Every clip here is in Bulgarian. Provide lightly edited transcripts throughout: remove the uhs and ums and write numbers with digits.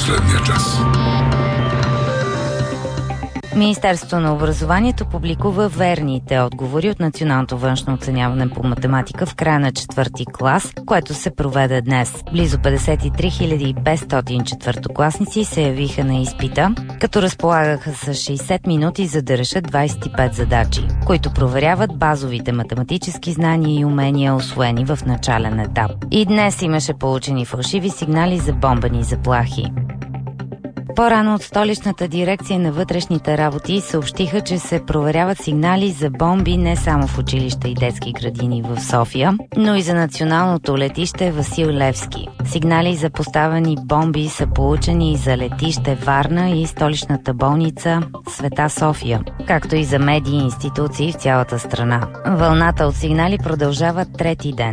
последния час. Министерството на образованието публикува верните отговори от Националното външно оценяване по математика в края на 4-ти клас, което се проведе днес. Близо 53 500 четвъртокласници се явиха на изпита, като разполагаха с 60 минути за да решат 25 задачи, които проверяват базовите математически знания и умения, усвоени в начален етап. И днес имаше получени фалшиви сигнали за бомбени заплахи. По-рано от столичната дирекция на вътрешните работи съобщиха, че се проверяват сигнали за бомби не само в училища и детски градини в София, но и за националното летище Васил Левски. Сигнали за поставени бомби са получени и за летище Варна и столичната болница Света София, както и за медии и институции в цялата страна. Вълната от сигнали продължава трети ден.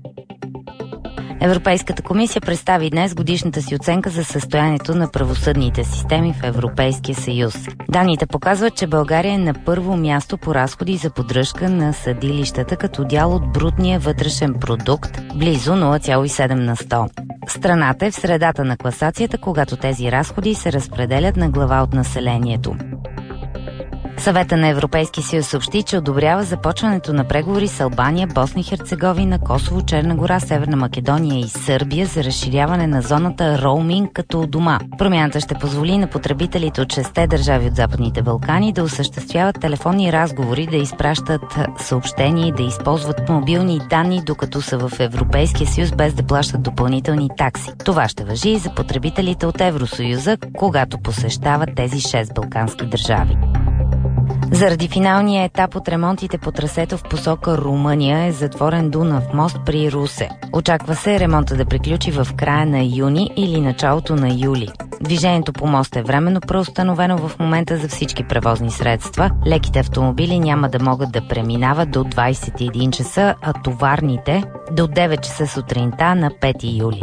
Европейската комисия представи днес годишната си оценка за състоянието на правосъдните системи в Европейския съюз. Данните показват, че България е на първо място по разходи за поддръжка на съдилищата като дял от брутния вътрешен продукт, близо 0,7 на 100. Страната е в средата на класацията, когато тези разходи се разпределят на глава от населението. Съвета на Европейския съюз съобщи, че одобрява започването на преговори с Албания, Босна и Херцеговина, Косово, Черна гора, Северна Македония и Сърбия за разширяване на зоната роуминг като у дома. Промяната ще позволи на потребителите от 6 държави от Западните Балкани да осъществяват телефонни разговори, да изпращат съобщения и да използват мобилни данни, докато са в Европейския съюз, без да плащат допълнителни такси. Това ще важи и за потребителите от Евросъюза, когато посещават тези 6 балкански държави. Заради финалния етап от ремонтите по трасето в посока Румъния е затворен Дунав мост при Русе. Очаква се ремонта да приключи в края на юни или началото на юли. Движението по моста е временно преустановено в момента за всички превозни средства. Леките автомобили няма да могат да преминават до 21 часа, а товарните до 9 часа сутринта на 5 юли.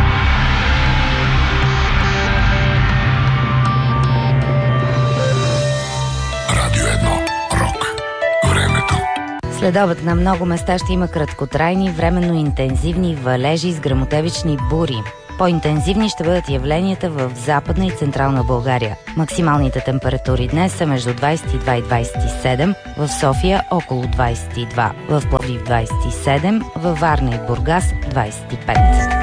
Следобед на много места ще има краткотрайни, временно интензивни валежи с гръмотевични бури. По-интензивни ще бъдат явленията в Западна и Централна България. Максималните температури днес са между 22 и 27, в София около 22, в Пловдив 27, във Варна и Бургас 25.